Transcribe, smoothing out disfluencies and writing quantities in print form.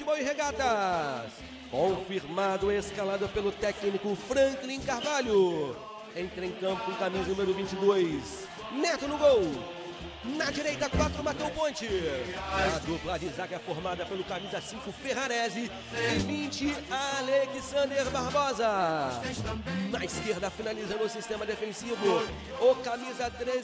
Futebol e Regatas. Confirmado e escalado pelo técnico Franklin Carvalho. Entra em campo com camisa número 22. Neto no gol. Na direita, 4, Matheus Ponte. A dupla de zaga é formada pelo camisa 5, Ferrarese. E 20, Alexander Barbosa. Na esquerda, finalizando o sistema defensivo, o camisa 13.